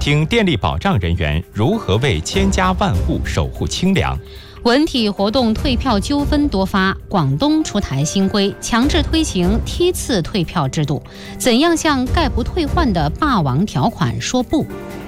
听电力保障人员如何为千家万户守护清凉。 文体活动退票纠纷多发，广东出台新规，强制推行梯次退票制度。怎样向概不退换的霸王条款说不？